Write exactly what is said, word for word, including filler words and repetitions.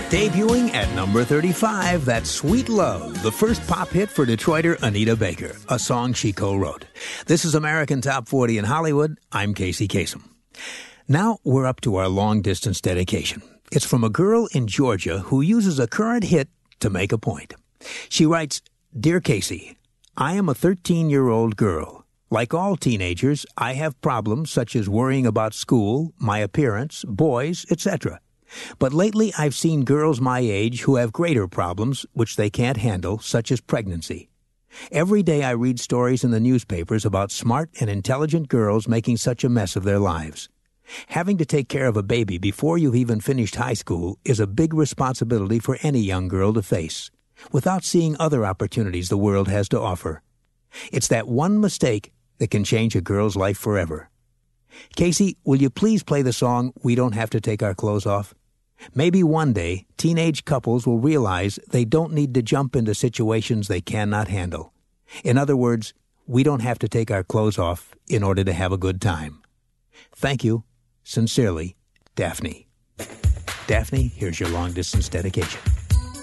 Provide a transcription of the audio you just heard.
Debuting at number thirty-five, that's Sweet Love, the first pop hit for Detroiter Anita Baker, a song she co-wrote. This is American Top forty in Hollywood. I'm Casey Kasem. Now we're up to our long-distance dedication. It's from a girl in Georgia who uses a current hit to make a point. She writes, "Dear Casey, I am a thirteen-year-old girl. Like all teenagers, I have problems such as worrying about school, my appearance, boys, et cetera. But lately I've seen girls my age who have greater problems which they can't handle, such as pregnancy. Every day I read stories in the newspapers about smart and intelligent girls making such a mess of their lives. Having to take care of a baby before you've even finished high school is a big responsibility for any young girl to face, without seeing other opportunities the world has to offer. It's that one mistake that can change a girl's life forever. Casey, will you please play the song We Don't Have to Take Our Clothes Off? Maybe one day, teenage couples will realize they don't need to jump into situations they cannot handle. In other words, we don't have to take our clothes off in order to have a good time. Thank you. Sincerely, Daphne." Daphne, here's your long-distance dedication.